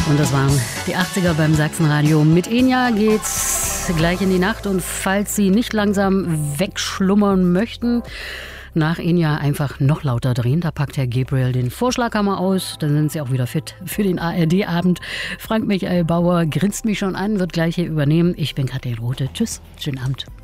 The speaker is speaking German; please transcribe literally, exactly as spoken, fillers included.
Und das waren die achtziger beim Sachsenradio. Mit Enya geht's gleich in die Nacht. Und falls Sie nicht langsam wegschlummern möchten, nach Enya einfach noch lauter drehen. Da packt Herr Gabriel den Vorschlaghammer aus. Dann sind Sie auch wieder fit für den A R D-Abend. Frank Michael Bauer grinst mich schon an, wird gleich hier übernehmen. Ich bin Kathrin Rothe. Tschüss, schönen Abend.